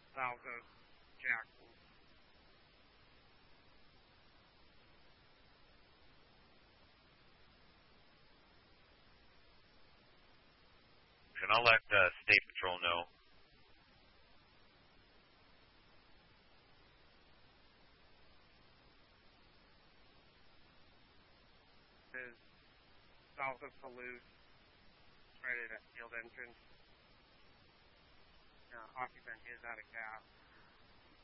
south of Jackson. And I'll let State Patrol know. Is south of Palouse, right at that field entrance. Occupant is out of gas.